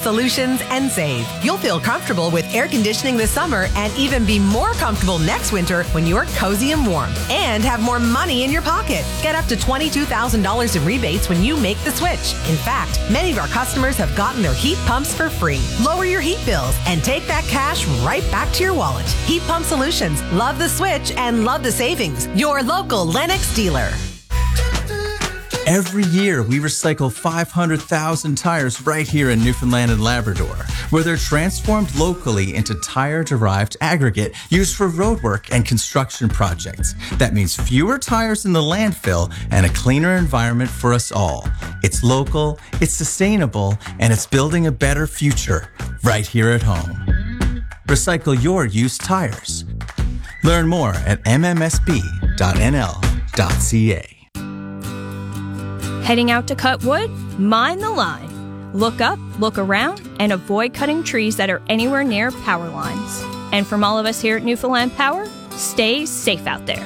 solutions and save. You'll feel comfortable with air conditioning this summer and even be more comfortable next winter when you're cozy and warm and have more money in your pocket. Get up to $22,000 in rebates when you make the switch. In fact, many of our customers have gotten their heat pumps for free. Lower your heat bills and take that cash right back to your wallet. Heat Pump Solutions. Love the switch and love the savings. Your local Lennox dealer. Every year, we recycle 500,000 tires right here in Newfoundland and Labrador, where they're transformed locally into tire-derived aggregate used for roadwork and construction projects. That means fewer tires in the landfill and a cleaner environment for us all. It's local, it's sustainable, and it's building a better future right here at home. Recycle your used tires. Learn more at mmsb.nl.ca. Heading out to cut wood? Mind the line. Look up, look around, and avoid cutting trees that are anywhere near power lines. And from all of us here at Newfoundland Power, stay safe out there.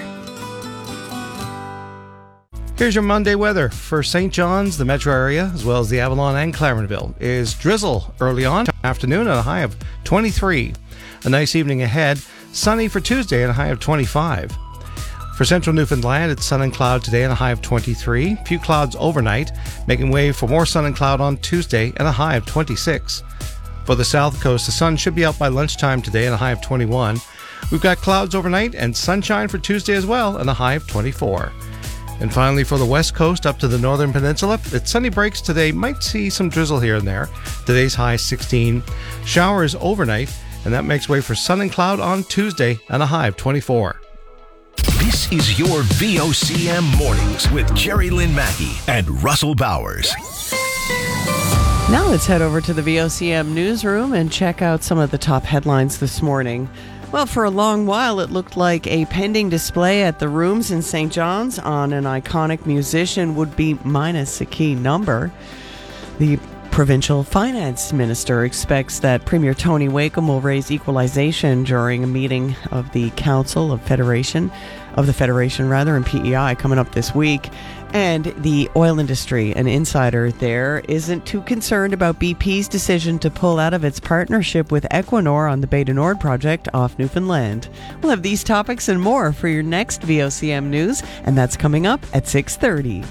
Here's your Monday weather for St. John's, the metro area, as well as the Avalon and Clarenville. Is drizzle early on afternoon at a high of 23. A nice evening ahead. Sunny for Tuesday at a high of 25. For central Newfoundland, it's sun and cloud today and a high of 23. Few clouds overnight, making way for more sun and cloud on Tuesday and a high of 26. For the south coast, the sun should be out by lunchtime today and a high of 21. We've got clouds overnight and sunshine for Tuesday as well and a high of 24. And finally, for the west coast up to the northern peninsula, it's sunny breaks today. Might see some drizzle here and there. Today's high 16. Showers overnight, and that makes way for sun and cloud on Tuesday and a high of 24. This is your VOCM Mornings with Jerry Lynn Mackey and Russell Bowers. Now let's head over to the VOCM newsroom and check out some of the top headlines this morning. Well, for a long while, it looked like a pending display at the Rooms in St. John's on an iconic musician would be minus a key number. The provincial finance minister expects that Premier Tony Wakeham will raise equalization during a meeting of the Council of the Federation and PEI coming up this week. And the oil industry, an insider there, isn't too concerned about BP's decision to pull out of its partnership with Equinor on the Bay du Nord project off Newfoundland. We'll have these topics and more for your next VOCM News, and that's coming up at 6:30.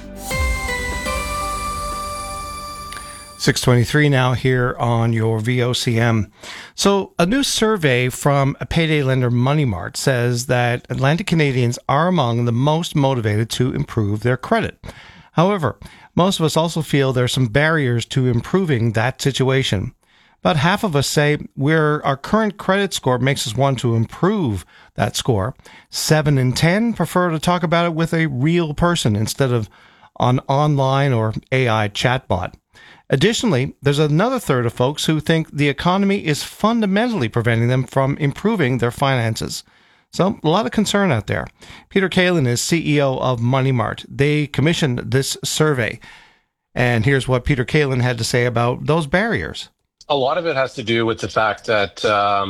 6:23 now here on your VOCM. So a new survey from a payday lender Money Mart says that Atlantic Canadians are among the most motivated to improve their credit. However, most of us also feel there are some barriers to improving that situation. About half of us say our current credit score makes us want to improve that score. 7 in 10 prefer to talk about it with a real person instead of on online or AI chatbot. Additionally, there's another third of folks who think the economy is fundamentally preventing them from improving their finances. So, a lot of concern out there. Peter Kalin is CEO of Money Mart. They commissioned this survey. And here's what Peter Kalin had to say about those barriers. A lot of it has to do with the fact that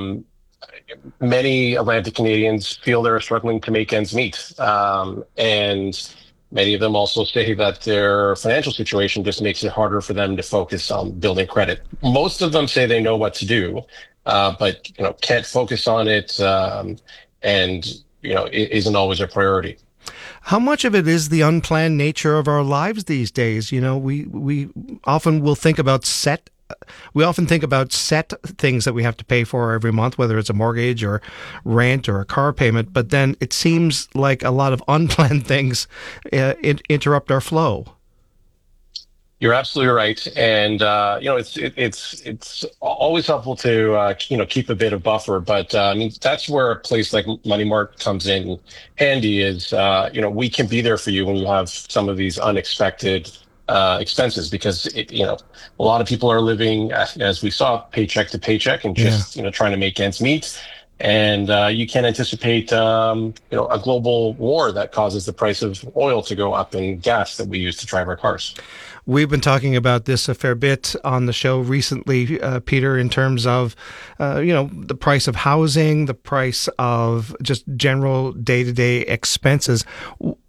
many Atlantic Canadians feel they're struggling to make ends meet. And many of them also say that their financial situation just makes it harder for them to focus on building credit. Most of them say they know what to do, but can't focus on it, and it isn't always a priority. How much of it is the unplanned nature of our lives these days? We often will think about set things that we have to pay for every month, whether it's a mortgage or rent or a car payment. But then it seems like a lot of unplanned things interrupt our flow. You're absolutely right, and it's always helpful to keep a bit of buffer. But that's where a place like Money Mart comes in handy. Is we can be there for you when you have some of these unexpected expenses, because a lot of people are living, as we saw, paycheck to paycheck and just trying to make ends meet. And you can't anticipate a global war that causes the price of oil to go up and gas that we use to drive our cars. We've been talking about this a fair bit on the show recently, Peter, in terms of, the price of housing, the price of just general day-to-day expenses.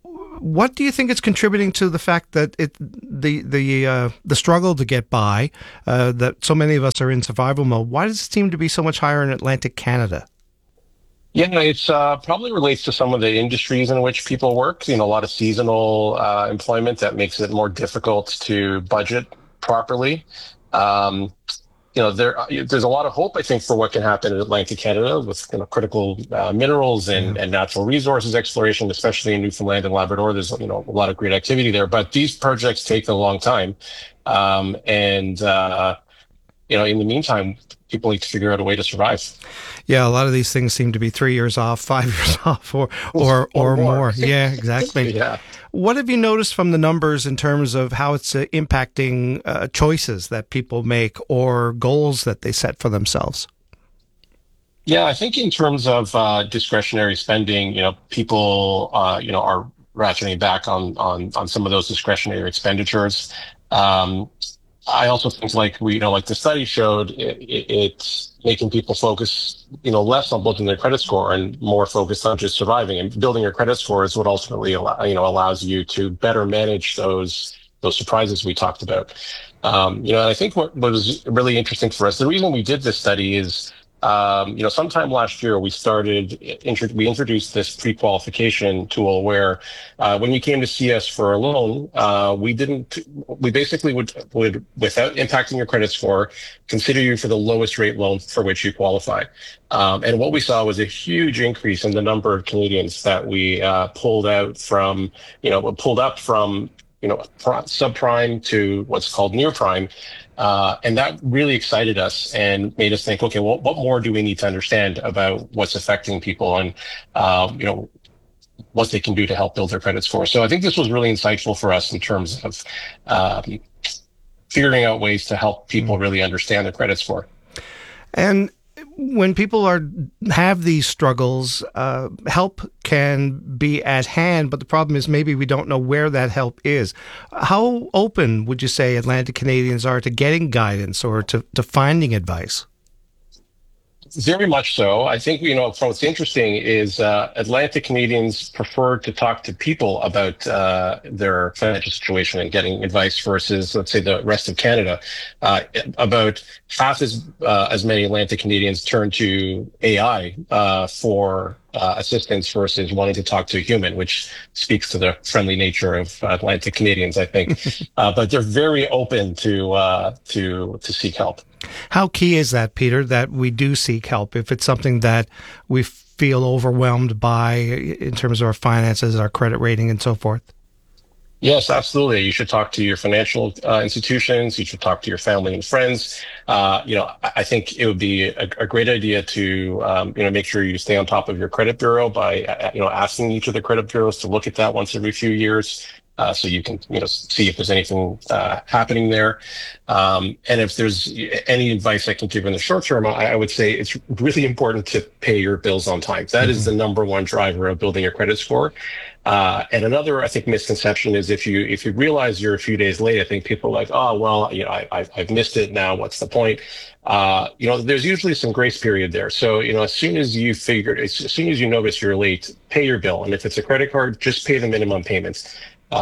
What do you think is contributing to the fact that the struggle to get by, that so many of us are in survival mode? Why does it seem to be so much higher in Atlantic Canada? Yeah, it's probably relates to some of the industries in which people work. A lot of seasonal employment that makes it more difficult to budget properly. There's a lot of hope, I think, for what can happen in Atlantic Canada with critical minerals and natural resources exploration, especially in Newfoundland and Labrador. There's a lot of great activity there, but these projects take a long time, in the meantime, people need to figure out a way to survive. Yeah, a lot of these things seem to be 3 years off, 5 years off, or more. Yeah, exactly. Yeah. What have you noticed from the numbers in terms of how it's impacting choices that people make or goals that they set for themselves? Yeah, I think in terms of discretionary spending, people, are ratcheting back on some of those discretionary expenditures. I also think, like the study showed, it's making people focus, less on building their credit score and more focused on just surviving. And building your credit score is what ultimately allows you to better manage those surprises we talked about. And I think what was really interesting for us, the reason we did this study is, sometime last year we introduced this pre-qualification tool where when you came to see us for a loan, we basically would, without impacting your credit score, consider you for the lowest rate loan for which you qualify. And what we saw was a huge increase in the number of Canadians that we pulled up from subprime to what's called near prime. And that really excited us and made us think, okay, well, what more do we need to understand about what's affecting people and, what they can do to help build their credit score. So I think this was really insightful for us in terms of figuring out ways to help people really understand their credit score. And when people have these struggles, help can be at hand, but the problem is maybe we don't know where that help is. How open would you say Atlantic Canadians are to getting guidance or to finding advice? Very much so. I think, what's interesting is Atlantic Canadians prefer to talk to people about their financial situation and getting advice versus, let's say, the rest of Canada. About half as many Atlantic Canadians turn to AI for assistance versus wanting to talk to a human, which speaks to the friendly nature of Atlantic Canadians, I think. But they're very open to seek help. How key is that, Peter, that we do seek help if it's something that we feel overwhelmed by in terms of our finances, our credit rating, and so forth? Yes, absolutely. You should talk to your financial institutions. You should talk to your family and friends. I think it would be a great idea to, make sure you stay on top of your credit bureau by, asking each of the credit bureaus to look at that once every few years. So you can, see if there's anything happening there. And if there's any advice I can give in the short term, I would say it's really important to pay your bills on time. That is the number one driver of building your credit score. And another, I think, misconception is if you realize you're a few days late, I think people are like, oh, well, I've missed it now. What's the point? There's usually some grace period there. So, as soon as you notice you're late, pay your bill. And if it's a credit card, just pay the minimum payments.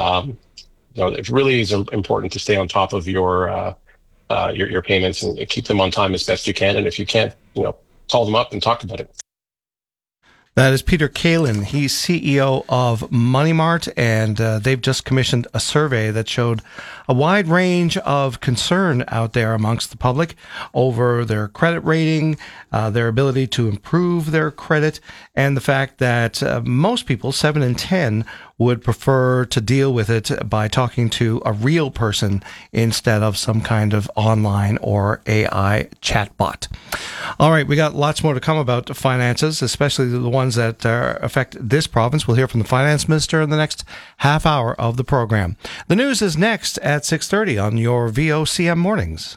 It really is important to stay on top of your payments and keep them on time as best you can. And if you can't, call them up and talk about it. That is Peter Kalin. He's CEO of Money Mart, and they've just commissioned a survey that showed a wide range of concern out there amongst the public over their credit rating, their ability to improve their credit, and the fact that most people, 7 in 10, would prefer to deal with it by talking to a real person instead of some kind of online or AI chatbot. All right, we got lots more to come about finances, especially the ones that affect this province. We'll hear from the finance minister in the next half hour of the program. The news is next at 6:30 on your VOCM mornings.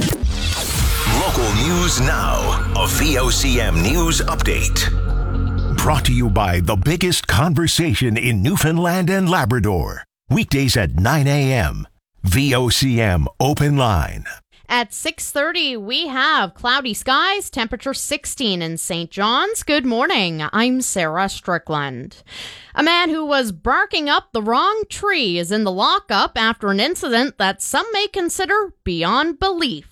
Local news now. A VOCM news update. Brought to you by the biggest conversation in Newfoundland and Labrador. Weekdays at 9 a.m. VOCM Open Line. At 6:30, we have cloudy skies, temperature 16 in St. John's. Good morning. I'm Sarah Strickland. A man who was barking up the wrong tree is in the lockup after an incident that some may consider beyond belief.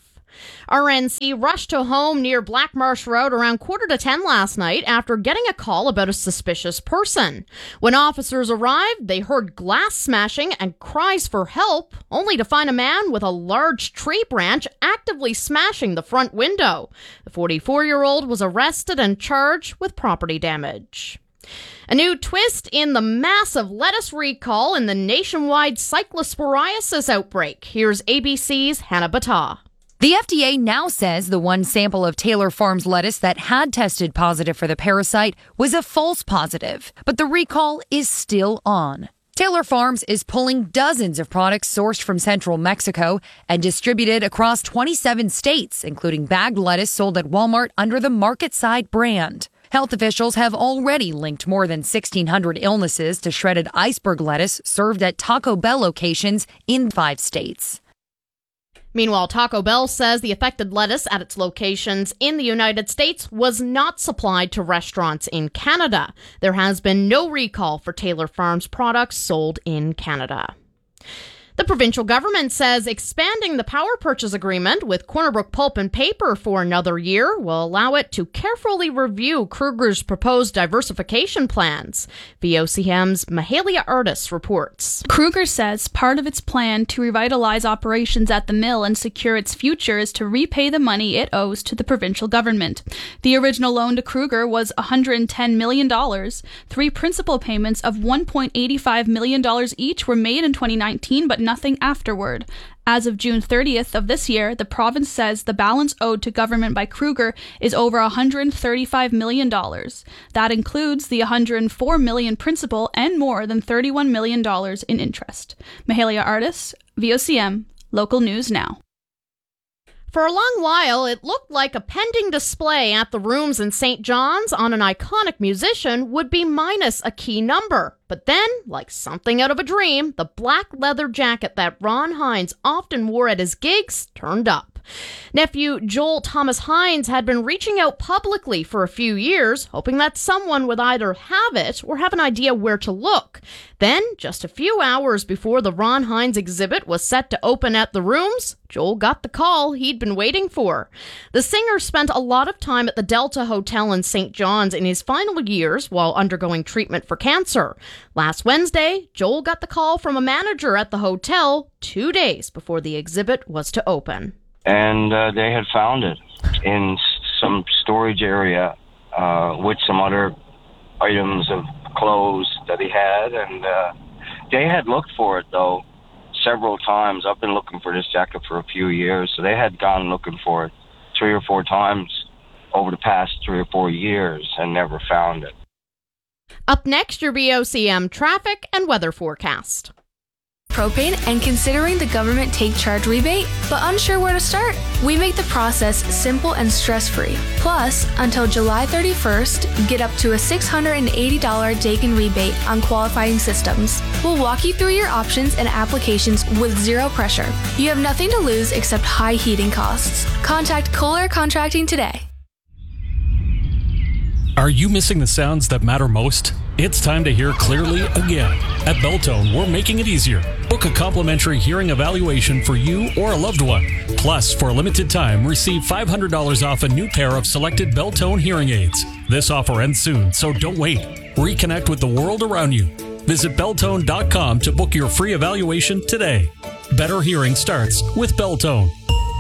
RNC rushed to a home near Black Marsh Road around 9:45 last night after getting a call about a suspicious person. When officers arrived, they heard glass smashing and cries for help, only to find a man with a large tree branch actively smashing the front window. The 44-year-old was arrested and charged with property damage. A new twist in the massive lettuce recall in the nationwide cyclosporiasis outbreak. Here's ABC's Hannah Battah. The FDA now says the one sample of Taylor Farms lettuce that had tested positive for the parasite was a false positive, but the recall is still on. Taylor Farms is pulling dozens of products sourced from central Mexico and distributed across 27 states, including bagged lettuce sold at Walmart under the Market Side brand. Health officials have already linked more than 1,600 illnesses to shredded iceberg lettuce served at Taco Bell locations in 5 states. Meanwhile, Taco Bell says the affected lettuce at its locations in the United States was not supplied to restaurants in Canada. There has been no recall for Taylor Farms products sold in Canada. The provincial government says expanding the power purchase agreement with Corner Brook Pulp and Paper for another year will allow it to carefully review Kruger's proposed diversification plans. VOCM's Mahalia Artis reports. Kruger says part of its plan to revitalize operations at the mill and secure its future is to repay the money it owes to the provincial government. The original loan to Kruger was $110 million. 3 principal payments of $1.85 million each were made in 2019, but nothing afterward. As of June 30th of this year, the province says the balance owed to government by Kruger is over $135 million. That includes the $104 million principal and more than $31 million in interest. Mahalia Artis, VOCM, Local News Now. For a long while, it looked like a pending display at the rooms in St. John's on an iconic musician would be minus a key number. But then, like something out of a dream, the black leather jacket that Ron Hynes often wore at his gigs turned up. Nephew Joel Thomas Hynes had been reaching out publicly for a few years, hoping that someone would either have it or have an idea where to look. Then, just a few hours before the Ron Hynes exhibit was set to open at the rooms, Joel got the call he'd been waiting for. The singer spent a lot of time at the Delta Hotel in St. John's in his final years while undergoing treatment for cancer. Last Wednesday, Joel got the call from a manager at the hotel 2 days before the exhibit was to open. And they had found it in some storage area with some other items of clothes that he had. And they had looked for it, though, several times. I've been looking for this jacket for a few years. So they had gone looking for it 3 or 4 times over the past 3 or 4 years and never found it. Up next, your VOCM traffic and weather forecast. Propane and considering the government take charge rebate, but unsure where to start? We make the process simple and stress-free. Plus, until July 31st, get up to a $680 Daikin rebate on qualifying systems. We'll walk you through your options and applications with zero pressure. You have nothing to lose except high heating costs. Contact Kohler Contracting today. Are you missing the sounds that matter most? It's time to hear clearly again. At Beltone, we're making it easier. Book a complimentary hearing evaluation for you or a loved one. Plus, for a limited time, receive $500 off a new pair of selected Beltone hearing aids. This offer ends soon, so don't wait. Reconnect with the world around you. Visit Beltone.com to book your free evaluation today. Better hearing starts with Beltone.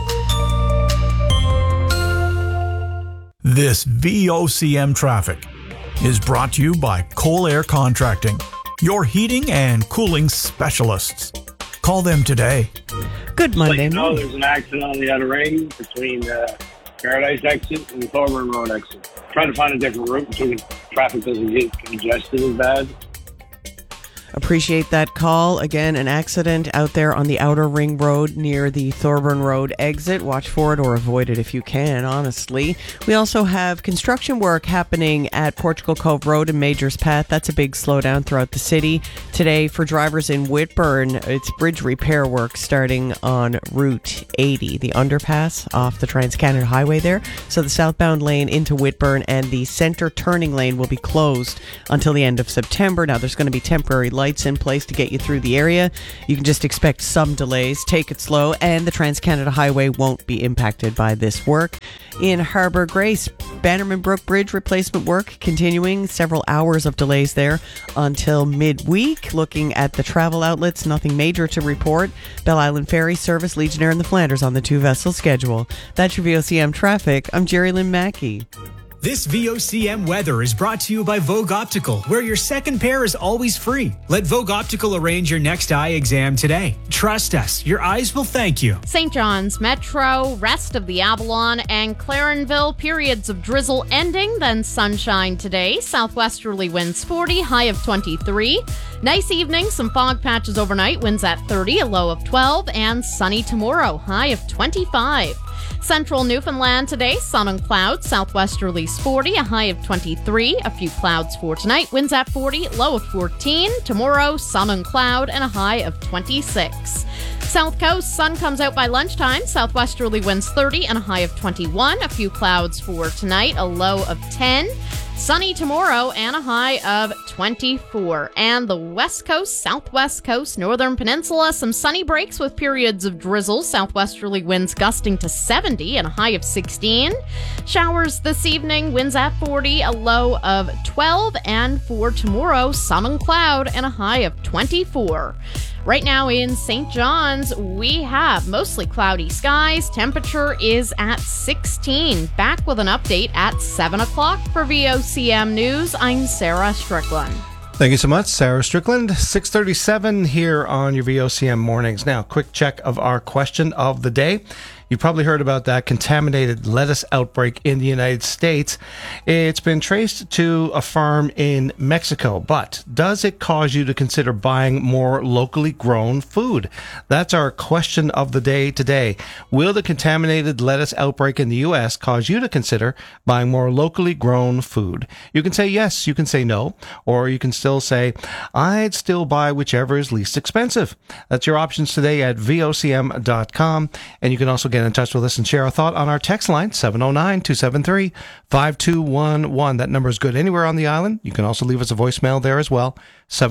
This VOCM traffic is brought to you by Kohler Contracting, your heating and cooling specialists. Call them today. Good Monday morning. There's an accident on the outer ring between Paradise exit and the Thorburn Road exit. Trying to find a different route so the traffic doesn't get congested as bad. Appreciate that call. Again, an accident out there on the Outer Ring Road near the Thorburn Road exit. Watch for it or avoid it if you can, honestly. We also have construction work happening at Portugal Cove Road and Majors Path. That's a big slowdown throughout the city. Today, for drivers in Whitburn, it's bridge repair work starting on Route 80, the underpass off the Trans-Canada Highway there. So the southbound lane into Whitburn and the center turning lane will be closed until the end of September. Now, there's going to be temporary lights in place to get you through the area. You can just expect some delays. Take it slow, and the Trans-Canada Highway won't be impacted by this work. In Harbour Grace, Bannerman Brook Bridge replacement work continuing. Several hours of delays there until midweek. Looking at the travel outlets, nothing major to report. Belle Island Ferry service, Legionnaire and the Flanders on the 2-vessel schedule. That's your VOCM traffic. I'm Jerry Lynn Mackey. This VOCM weather is brought to you by Vogue Optical, where your second pair is always free. Let Vogue Optical arrange your next eye exam today. Trust us, your eyes will thank you. St. John's Metro, rest of the Avalon, and Clarenville, periods of drizzle ending, then sunshine today. Southwesterly winds 40, high of 23. Nice evening, some fog patches overnight, winds at 30, a low of 12, and sunny tomorrow, high of 25. Central Newfoundland today, sun and clouds, southwesterlies 40, a high of 23. A few clouds for tonight, winds at 40, low of 14. Tomorrow, sun and cloud, and a high of 26. South Coast, sun comes out by lunchtime, southwesterly winds 30 and a high of 21. A few clouds for tonight, a low of 10. Sunny tomorrow and a high of 24. And the West Coast, Southwest Coast, Northern Peninsula, some sunny breaks with periods of drizzle. Southwesterly winds gusting to 70 and a high of 16. Showers this evening, winds at 40, a low of 12. And for tomorrow, sun and cloud and a high of 24. Right now in St. John's, we have mostly cloudy skies. Temperature is at 16. Back with an update at 7 o'clock for VOCM News. I'm Sarah Strickland. Thank you so much, Sarah Strickland. 6:37 here on your VOCM mornings. Now, quick check of our question of the day. You probably heard about that contaminated lettuce outbreak in the United States. It's been traced to a farm in Mexico, but does it cause you to consider buying more locally grown food? That's our question of the day today. Will the contaminated lettuce outbreak in the U.S. cause you to consider buying more locally grown food? You can say yes, you can say no, or you can still say, I'd still buy whichever is least expensive. That's your options today at vocm.com, and you can also get in touch with us and share a thought on our text line, 709-273-5211. That number is good anywhere on the island. You can also leave us a voicemail there as well,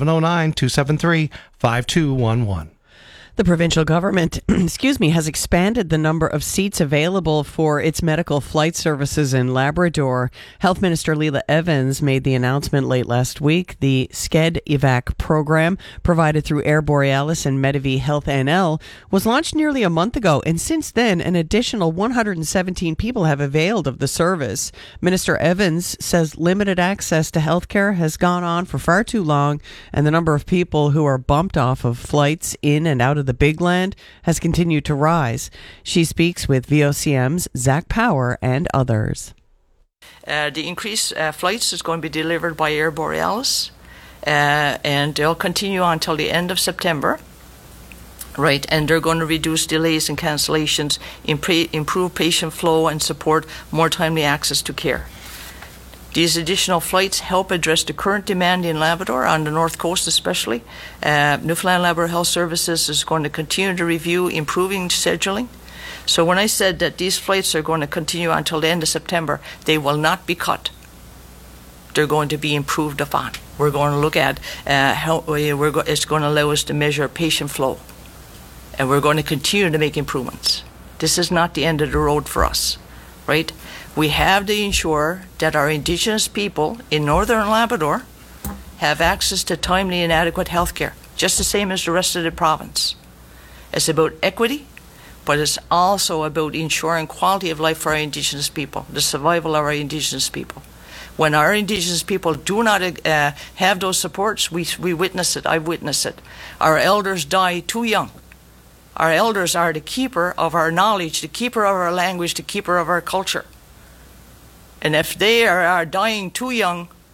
709-273-5211. The provincial government, has expanded the number of seats available for its medical flight services in Labrador. Health Minister Leela Evans made the announcement late last week. The SCED Evac program, provided through Air Borealis and Medivie Health NL, was launched nearly a month ago, and since then, an additional 117 people have availed of the service. Minister Evans says limited access to healthcare has gone on for far too long, and the number of people who are bumped off of flights in and out of the Big Land has continued to rise. She speaks with VOCM's Zach Power and others. The increased flights is going to be delivered by Air Borealis, and they'll continue until the end of September. Right, and they're going to reduce delays and cancellations, improve patient flow, and support more timely access to care. These additional flights help address the current demand in Labrador, on the North Coast especially. Newfoundland Labrador Health Services is going to continue to review improving scheduling. So when I said that these flights are going to continue until the end of September, they will not be cut. They're going to be improved upon. We're going to look at how it's going to allow us to measure patient flow. And we're going to continue to make improvements. This is not the end of the road for us, right? We have to ensure that our Indigenous people in Northern Labrador have access to timely and adequate health care, just the same as the rest of the province. It's about equity, but it's also about ensuring quality of life for our Indigenous people, the survival of our Indigenous people. When our Indigenous people do not have those supports, we witness it. I've witnessed it. Our elders die too young. Our elders are the keeper of our knowledge, the keeper of our language, the keeper of our culture. And if they are dying too young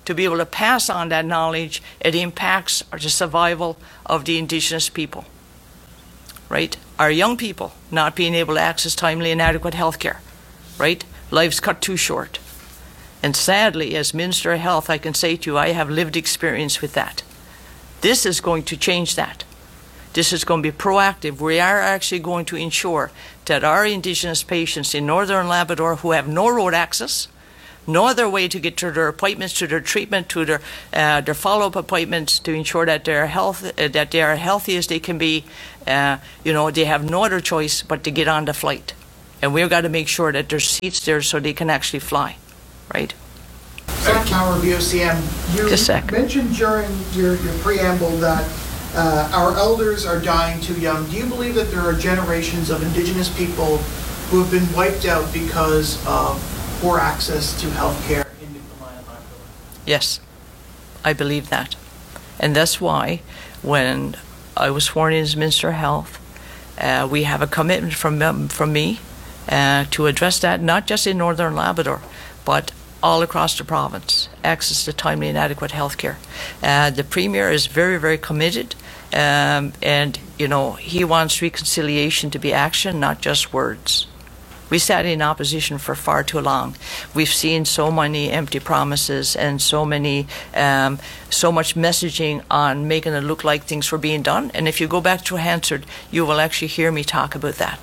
to be able to pass on that knowledge. It impacts the survival of the Indigenous people, right? Our young people not being able to access timely and adequate health care, right? Lives cut too short. And sadly, as Minister of Health, I can say to you, I have lived experience with that. This is going to change that. This is going to be proactive. We are actually going to ensure that our Indigenous patients in Northern Labrador who have no road access, no other way to get to their appointments, to their treatment, to their follow-up appointments, to ensure that they are healthy as they can be, they have no other choice but to get on the flight. And we've got to make sure that there's seats there so they can actually fly, right? Zach Power, VOCM. You mentioned during your preamble that our elders are dying too young. Do you believe that there are generations of Indigenous people who have been wiped out because of poor access to health care in Newfoundland and Labrador? Yes, I believe that. And that's why when I was sworn in as Minister of Health, we have a commitment from me to address that, not just in Northern Labrador, but all across the province, access to timely and adequate health care. The Premier is very, very committed, and, he wants reconciliation to be action, not just words. We sat in opposition for far too long. We've seen so many empty promises and so much messaging on making it look like things were being done. And if you go back to Hansard, you will actually hear me talk about that.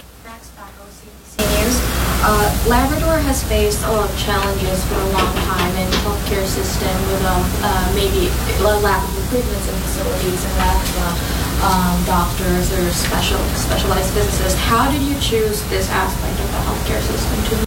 Labrador has faced a lot of challenges for a long time in the healthcare system with maybe a lack of improvements in facilities and lack of doctors or specialized businesses. How did you choose this aspect of the healthcare system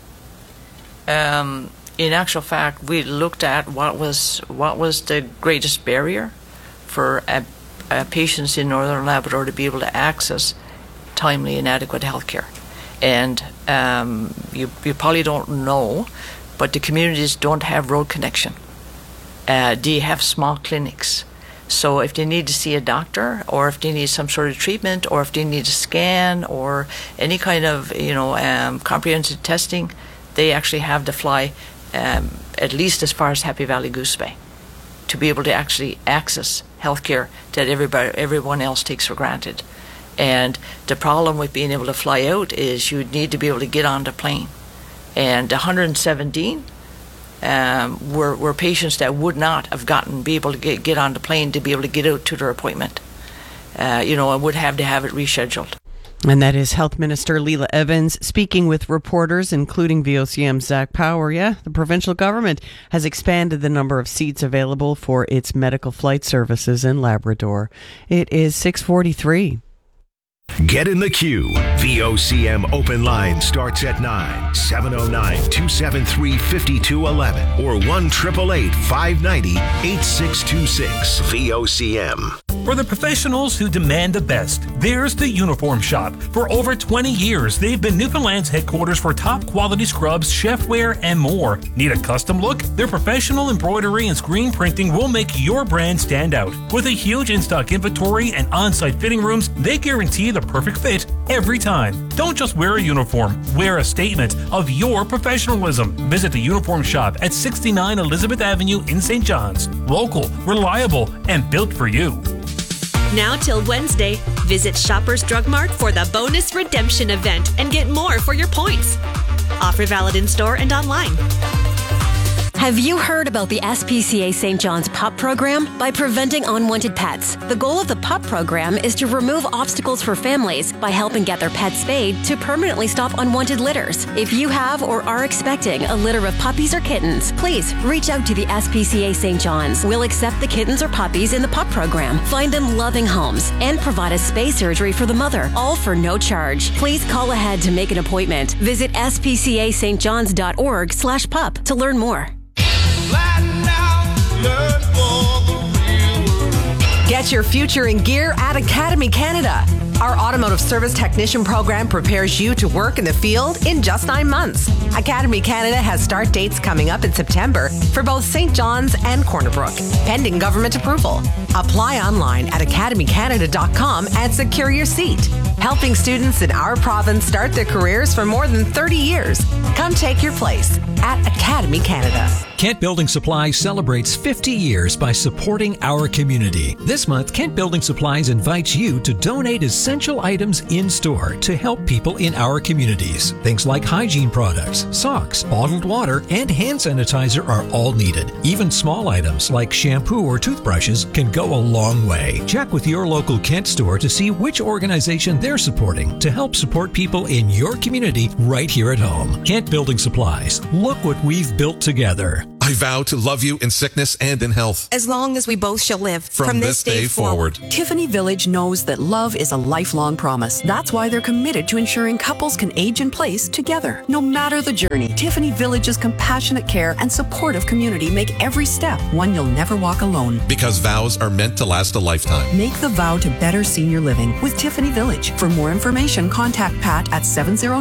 to? In actual fact, we looked at what was the greatest barrier for patients in Northern Labrador to be able to access timely and adequate health care. And you probably don't know, but the communities don't have road connection. They have small clinics. So if they need to see a doctor, or if they need some sort of treatment, or if they need a scan, or any kind of comprehensive testing, they actually have to fly at least as far as Happy Valley Goose Bay to be able to actually access healthcare that everyone else takes for granted. And the problem with being able to fly out is you need to be able to get on the plane. And 117 were patients that would not have be able to get on the plane to be able to get out to their appointment. And would have to have it rescheduled. And that is Health Minister Leela Evans speaking with reporters, including VOCM Zach Power. Yeah, the provincial government has expanded the number of seats available for its medical flight services in Labrador. It is 6:43. Get in the queue. VOCM open line starts at 9, 709-273-5211 or 1-888-590-8626. VOCM. For the professionals who demand the best, there's the Uniform Shop. For over 20 years, they've been Newfoundland's headquarters for top quality scrubs, chefware, and more. Need a custom look? Their professional embroidery and screen printing will make your brand stand out. With a huge in-stock inventory and on-site fitting rooms, they guarantee the perfect fit every time. Don't just wear a uniform, wear a statement of your professionalism. Visit the Uniform Shop at 69 Elizabeth Avenue in St. John's. Local, reliable, and built for you. Now till Wednesday, visit Shoppers Drug Mart for the bonus redemption event and get more for your points. Offer valid in store and online. Have you heard about the SPCA St. John's PUP program? By preventing unwanted pets. The goal of the PUP program is to remove obstacles for families by helping get their pets spayed to permanently stop unwanted litters. If you have or are expecting a litter of puppies or kittens, please reach out to the SPCA St. John's. We'll accept the kittens or puppies in the PUP program, find them loving homes, and provide a spay surgery for the mother, all for no charge. Please call ahead to make an appointment. Visit spcastjohns.org/pup to learn more. Get your future in gear at Academy Canada. Our automotive service technician program prepares you to work in the field in just 9 months. Academy Canada has start dates coming up in September for both St. John's and Corner Brook, pending government approval. Apply online at academycanada.com and secure your seat. helping students in our province start their careers for more than 30 years. Come take your place at Academy Canada. Kent Building Supplies celebrates 50 years by supporting our community. This month, Kent Building Supplies invites you to donate essential items in-store to help people in our communities. Things like hygiene products, socks, bottled water, and hand sanitizer are all needed. Even small items like shampoo or toothbrushes can go a long way. Check with your local Kent store to see which organization they're supporting to help support people in your community right here at home. Kent Building Supplies. Look what we've built together. I vow to love you in sickness and in health. As long as we both shall live. From this day forward. Tiffany Village knows that love is a lifelong promise. That's why they're committed to ensuring couples can age in place together. No matter the journey, Tiffany Village's compassionate care and supportive community make every step one you'll never walk alone. Because vows are meant to last a lifetime. Make the vow to better senior living with Tiffany Village. For more information, contact Pat at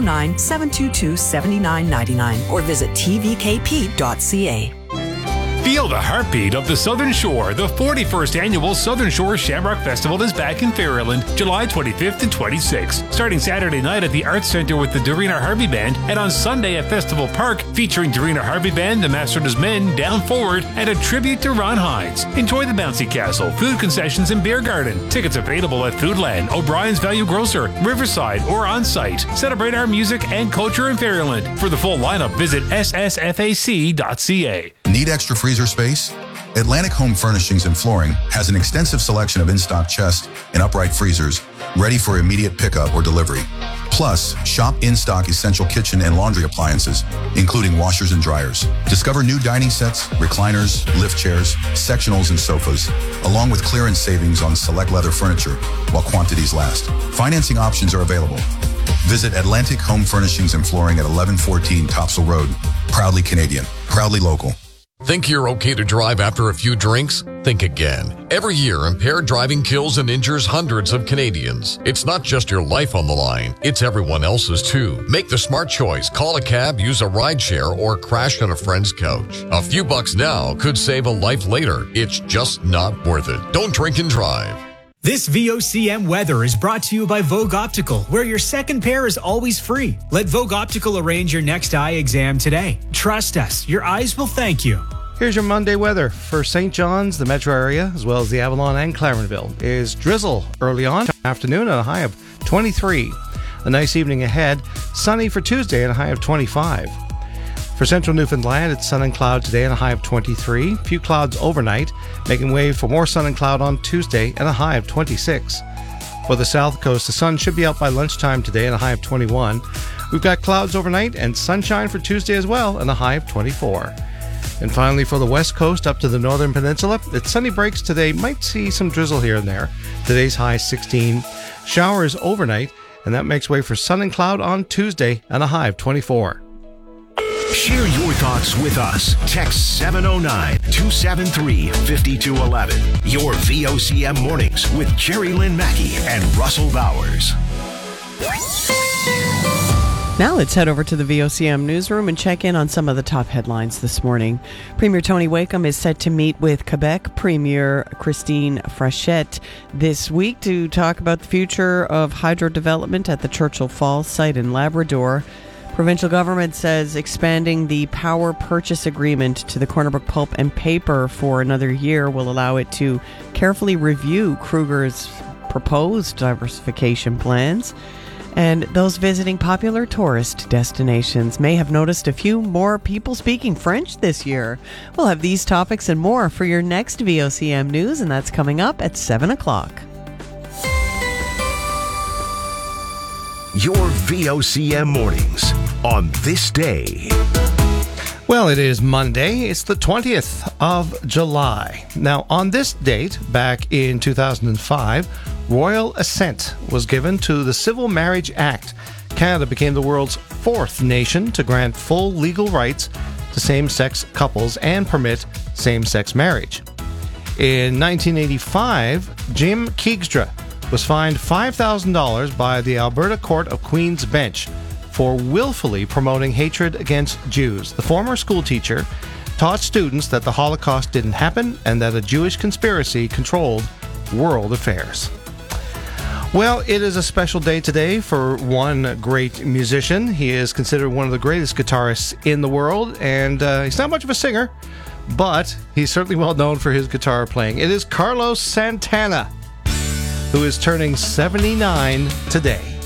709-722-7999 or visit tvkp.ca. Feel the heartbeat of the Southern Shore. The 41st Annual Southern Shore Shamrock Festival is back in Fairland, July 25th and 26th. Starting Saturday night at the Arts Centre with the Dorina Harvey Band, and on Sunday at Festival Park, featuring Dorina Harvey Band, the Masters Men, Down Forward, and a tribute to Ron Hines. Enjoy the bouncy castle, food concessions, and beer garden. Tickets available at Foodland, O'Brien's Value Grocer, Riverside, or on site. Celebrate our music and culture in Fairland. For the full lineup, visit ssfac.ca. Need extra freezer space? Atlantic Home Furnishings and Flooring has an extensive selection of in-stock chest and upright freezers ready for immediate pickup or delivery. Plus, shop in-stock essential kitchen and laundry appliances, including washers and dryers. Discover new dining sets, recliners, lift chairs, sectionals, and sofas, along with clearance savings on select leather furniture while quantities last. Financing options are available. Visit Atlantic Home Furnishings and Flooring at 1114 Topsail Road. Proudly Canadian, proudly local. Think you're okay to drive after a few drinks? Think again. Every year, impaired driving kills and injures hundreds of Canadians. It's not just your life on the line, it's everyone else's too. Make the smart choice. Call a cab, use a rideshare, or crash on a friend's couch. A few bucks now could save a life later. It's just not worth it. Don't drink and drive. This VOCM weather is brought to you by Vogue Optical, where your second pair is always free. Let Vogue Optical arrange your next eye exam today. Trust us, your eyes will thank you. Here's your Monday weather for St. John's, the metro area, as well as the Avalon and Clarenville. Is drizzle early on, afternoon at a high of 23. A nice evening ahead, sunny for Tuesday at a high of 25. For central Newfoundland, it's sun and cloud today and a high of 23. Few clouds overnight, making way for more sun and cloud on Tuesday and a high of 26. For the south coast, the sun should be out by lunchtime today and a high of 21. We've got clouds overnight and sunshine for Tuesday as well and a high of 24. And finally, for the west coast up to the northern peninsula, it's sunny breaks today. Might see some drizzle here and there. Today's high 16. Showers overnight, and that makes way for sun and cloud on Tuesday and a high of 24. Share your thoughts with us. Text 709-273-5211. Your VOCM mornings with Jerry Lynn Mackey and Russell Bowers. Now let's head over to the VOCM newsroom and check in on some of the top headlines this morning. Premier Tony Wakeham is set to meet with Quebec Premier Christine Frechette this week to talk about the future of hydro development at the Churchill Falls site in Labrador. Provincial government says expanding the power purchase agreement to the Corner Brook Pulp and Paper for another year will allow it to carefully review Kruger's proposed diversification plans. And those visiting popular tourist destinations may have noticed a few more people speaking French this year. We'll have these topics and more for your next VOCM news, and that's coming up at 7 o'clock. Your VOCM mornings on this day. Well, it is Monday. It's the 20th of July. Now, on this date, back in 2005, royal assent was given to the Civil Marriage Act. Canada became the world's fourth nation to grant full legal rights to same-sex couples and permit same-sex marriage. In 1985, Jim Keegstra was fined $5,000 by the Alberta Court of Queen's Bench for willfully promoting hatred against Jews. The former schoolteacher taught students that the Holocaust didn't happen and that a Jewish conspiracy controlled world affairs. Well, it is a special day today for one great musician. He is considered one of the greatest guitarists in the world, and he's not much of a singer, but he's certainly well known for his guitar playing. It is Carlos Santana, who is turning 79 today.